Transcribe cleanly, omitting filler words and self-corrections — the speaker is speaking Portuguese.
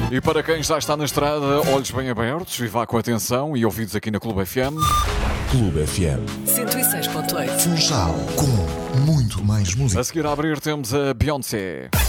E para quem já está na estrada, olhos bem abertos e vá com atenção e ouvidos aqui na Clube FM. Clube FM 106.8. Funchal com muito mais música. A seguir a abrir temos a Beyoncé.